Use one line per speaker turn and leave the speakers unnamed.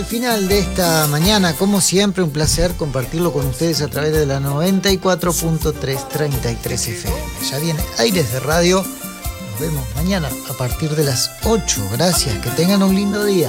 Al final de esta mañana, como siempre, un placer compartirlo con ustedes a través de la 94.333 FM. Ya viene Aires de Radio. Nos vemos mañana a partir de las 8. Gracias, que tengan un lindo día.